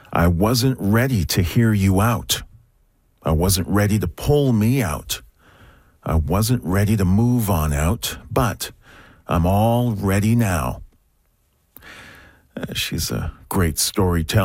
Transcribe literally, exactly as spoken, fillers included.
I wasn't ready to hear you out. I wasn't ready to pull me out. I wasn't ready to move on out, but I'm all ready now. Uh, she's a great storyteller.